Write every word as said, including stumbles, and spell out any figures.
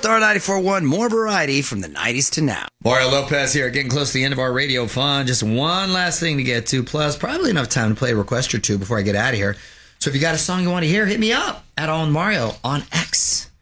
Star ninety-four point one, more variety from the nineties to now. Mario Lopez here, getting close to the end of our radio fun. Just one last thing to get to, plus probably enough time to play a request or two before I get out of here. So if you got a song you want to hear, hit me up at On Mario on X.